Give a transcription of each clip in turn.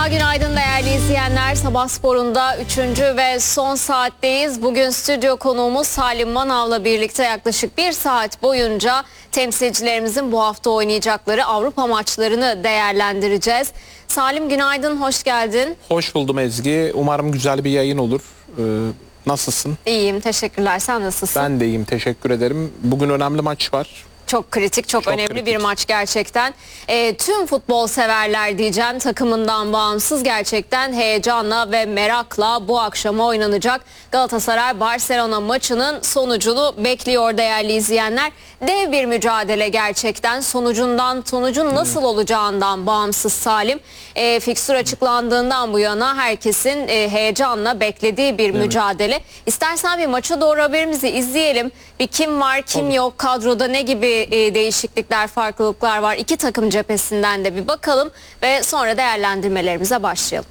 merhaba, günaydın değerli izleyenler. Sabah Spor'unda 3. ve son saatteyiz. Bugün stüdyo konuğumuz Salim Manav'la birlikte yaklaşık 1 saat boyunca temsilcilerimizin bu hafta oynayacakları Avrupa maçlarını değerlendireceğiz. Salim günaydın, hoş geldin. Hoş buldum Ezgi. Umarım güzel bir yayın olur. Nasılsın? İyiyim, teşekkürler. Sen nasılsın? Ben de iyiyim, teşekkür ederim. Bugün önemli maç var. Çok kritik, çok önemli kritik bir maç gerçekten. Tüm futbol severler diyeceğim, takımından bağımsız gerçekten heyecanla ve merakla bu akşam oynanacak Galatasaray-Barcelona maçının sonucunu bekliyor değerli izleyenler. Dev bir mücadele gerçekten. Sonucun nasıl olacağından bağımsız Salim. Fikstür açıklandığından bu yana herkesin heyecanla beklediği bir mücadele. İstersen bir maça doğru haberimizi izleyelim. Bir kim var, kim yok, kadroda ne gibi değişiklikler, farklılıklar var. İki takım cephesinden de bir bakalım ve sonra değerlendirmelerimize başlayalım.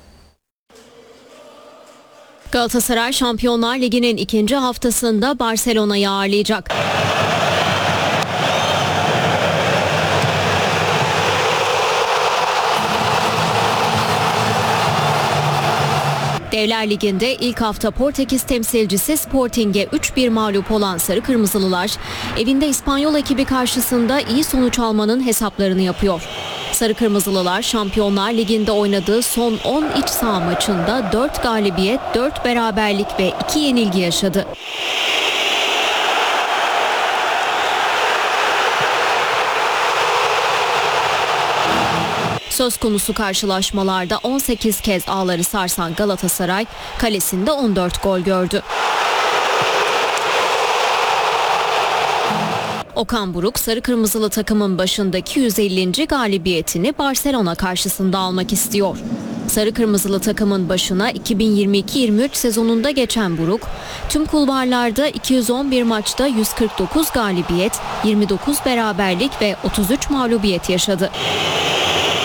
Galatasaray Şampiyonlar Ligi'nin 2. haftasında Barcelona'yı ağırlayacak. Devler Ligi'nde ilk hafta Portekiz temsilcisi Sporting'e 3-1 mağlup olan Sarı Kırmızılılar, evinde İspanyol ekibi karşısında iyi sonuç almanın hesaplarını yapıyor. Sarı Kırmızılılar Şampiyonlar Ligi'nde oynadığı son 10 iç saha maçında 4 galibiyet, 4 beraberlik ve 2 yenilgi yaşadı. Söz konusu karşılaşmalarda 18 kez ağları sarsan Galatasaray kalesinde 14 gol gördü. Okan Buruk, Sarı Kırmızılı takımın başındaki 150. galibiyetini Barcelona karşısında almak istiyor. Sarı Kırmızılı takımın başına 2022-23 sezonunda geçen Buruk, tüm kulvarlarda 211 maçta 149 galibiyet, 29 beraberlik ve 33 mağlubiyet yaşadı.